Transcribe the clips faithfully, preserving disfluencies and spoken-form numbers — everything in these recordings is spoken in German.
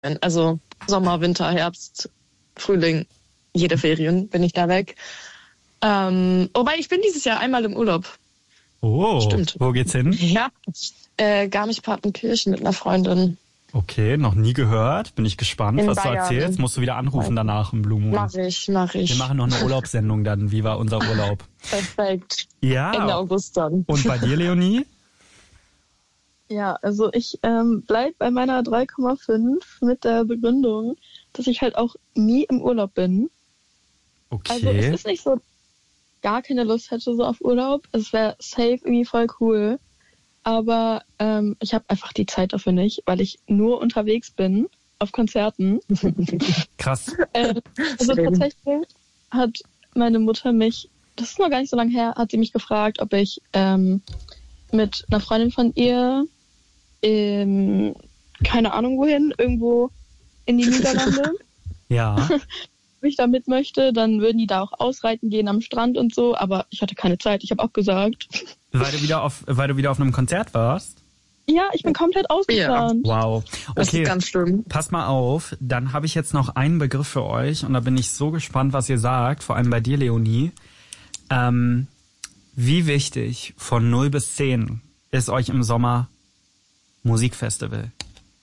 Also Sommer, Winter, Herbst, Frühling, jede Ferien bin ich da weg. Ähm, wobei, ich bin dieses Jahr einmal im Urlaub. Oh, stimmt. Wo geht's hin? Ja, äh, Garmisch-Partenkirchen mit einer Freundin. Okay, noch nie gehört. Bin ich gespannt, In was Bayern. du erzählst. Musst du wieder anrufen danach im Blue Moon. Mach ich, mach ich. Wir machen noch eine Urlaubssendung dann. Wie war unser Urlaub? Perfekt. Ja. Ende August dann. Und bei dir, Leonie? Ja, also ich ähm, bleib bei meiner drei Komma fünf mit der Begründung, dass ich halt auch nie im Urlaub bin. Okay. Also es ist nicht so, gar keine Lust hätte so auf Urlaub. Es wäre safe irgendwie voll cool. Aber ähm, ich habe einfach die Zeit dafür nicht, weil ich nur unterwegs bin auf Konzerten. Krass. äh, also tatsächlich hat meine Mutter mich, das ist noch gar nicht so lange her, hat sie mich gefragt, ob ich ähm, mit einer Freundin von ihr ähm, keine Ahnung wohin, irgendwo in die Niederlande. Ja. Wenn ich da mit möchte, dann würden die da auch ausreiten gehen am Strand und so, aber ich hatte keine Zeit, ich habe auch gesagt. Weil du wieder auf, weil du wieder auf einem Konzert warst? Ja, ich bin komplett ausgeplant. Ja. Wow. Okay. Das ist ganz schlimm. Pass mal auf, dann habe ich jetzt noch einen Begriff für euch und da bin ich so gespannt, was ihr sagt, vor allem bei dir, Leonie. Ähm, wie wichtig von null bis zehn ist euch im Sommer Musikfestival?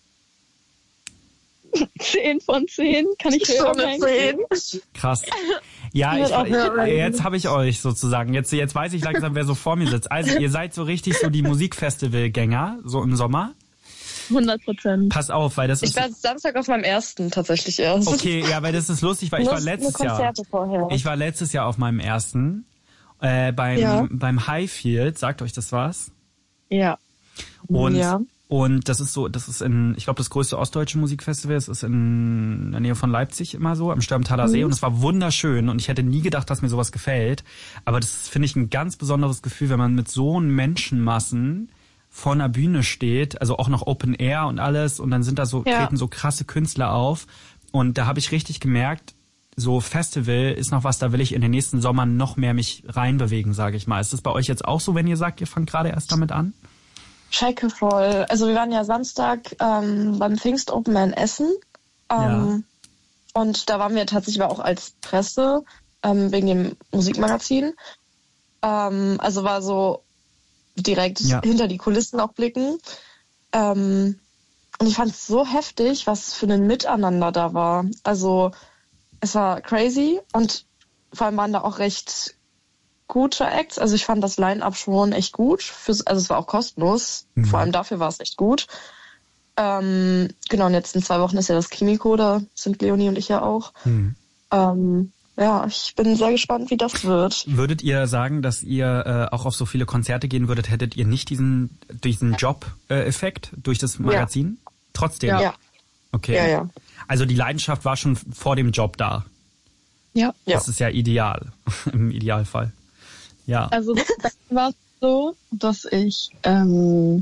zehn von zehn, kann ich höher zehn. Krass. Ja, ich, ich, jetzt habe ich euch sozusagen. Jetzt, jetzt weiß ich langsam, wer so vor mir sitzt. Also ihr seid so richtig so die Musikfestivalgänger, so im Sommer. hundert Prozent. Pass auf, weil das ich ist... Ich war Samstag auf meinem ersten tatsächlich erst. Okay, ja, weil das ist lustig, weil ich war letztes Jahr... Vorher. Ich war letztes Jahr auf meinem ersten. Äh, beim, ja. beim Highfield, sagt euch das was? Ja. Und, ja. und das ist so, das ist in, ich glaube, das größte ostdeutsche Musikfestival, es ist in der Nähe von Leipzig immer so, am Stürmtaler See, mhm. und es war wunderschön und ich hätte nie gedacht, dass mir sowas gefällt, aber das finde ich ein ganz besonderes Gefühl, wenn man mit so einen Menschenmassen vor einer Bühne steht, also auch noch Open Air und alles, und dann sind da so, ja. treten so krasse Künstler auf, und da habe ich richtig gemerkt, so Festival ist noch was, da will ich in den nächsten Sommern noch mehr mich reinbewegen, sage ich mal. Ist das bei euch jetzt auch so, wenn ihr sagt, ihr fangt gerade erst damit an? Schalke voll. Also wir waren ja Samstag ähm, beim Pfingst Open in Essen. Ähm, ja. Und da waren wir tatsächlich aber auch als Presse ähm, wegen dem Musikmagazin. Ähm, also war so direkt ja. hinter die Kulissen auch blicken. Ähm, und ich fand es so heftig, was für ein Miteinander da war. Also es war crazy und vor allem waren da auch recht gute Acts. Also ich fand das Line-Up schon echt gut. Fürs, also es war auch kostenlos. Mhm. Vor allem dafür war es echt gut. Ähm, genau, und jetzt in zwei Wochen ist ja das Kimiko, da sind Leonie und ich ja auch. Mhm. Ähm, ja, ich bin sehr gespannt, wie das wird. Würdet ihr sagen, dass ihr äh, auch auf so viele Konzerte gehen würdet, hättet ihr nicht diesen, diesen Job-Effekt äh, durch das Magazin? Ja. Trotzdem? Ja. Okay. Ja, ja. Also die Leidenschaft war schon vor dem Job da. Ja. Das ist ja ideal, im Idealfall. Ja. Also das war so, dass ich ähm,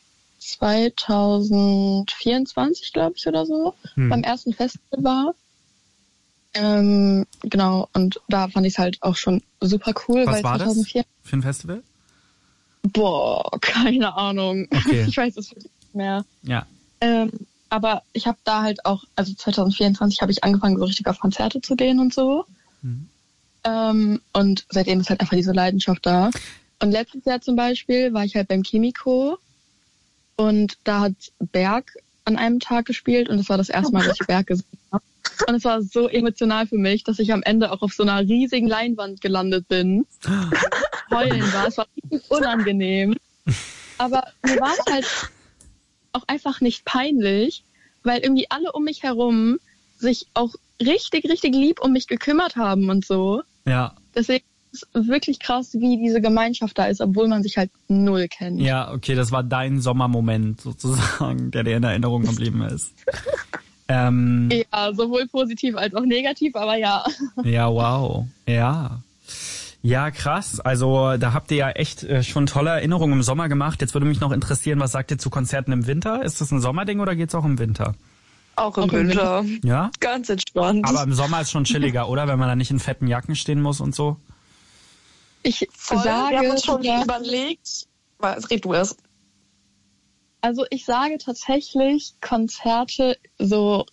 zwanzig vierundzwanzig, glaube ich, oder so, hm. beim ersten Festival war. Ähm, genau, und da fand ich es halt auch schon super cool. Was weil war zweitausendvier das für ein Festival? Boah, keine Ahnung. Okay. Ich weiß es wirklich nicht mehr. Ja. Ähm, aber ich habe da halt auch, also zwanzig vierundzwanzig habe ich angefangen, so richtig auf Konzerte zu gehen und so. Mhm. Ähm, und seitdem ist halt einfach diese Leidenschaft da. Und letztes Jahr zum Beispiel war ich halt beim Kimiko und da hat Berg an einem Tag gespielt und das war das erste Mal, dass ich Berg gesehen habe. Und es war so emotional für mich, dass ich am Ende auch auf so einer riesigen Leinwand gelandet bin. Heulen war, es war richtig unangenehm. Aber mir war es halt auch einfach nicht peinlich, weil irgendwie alle um mich herum sich auch richtig, richtig lieb um mich gekümmert haben und so. Ja. Deswegen ist es wirklich krass, wie diese Gemeinschaft da ist, obwohl man sich halt null kennt. Ja, okay, das war dein Sommermoment sozusagen, der dir in Erinnerung geblieben ist. ähm, ja, sowohl positiv als auch negativ, aber ja. Ja, wow. Ja. Ja, krass. Also da habt ihr ja echt äh, schon tolle Erinnerungen im Sommer gemacht. Jetzt würde mich noch interessieren, was sagt ihr zu Konzerten im Winter? Ist das ein Sommerding oder geht's auch im Winter? Auch im Winter. Ja? Ganz entspannt. Aber im Sommer ist schon chilliger, oder? Wenn man da nicht in fetten Jacken stehen muss und so. Ich Voll, sage... Wir haben uns schon ja. überlegt... Was, red du erst. Also ich sage tatsächlich Konzerte so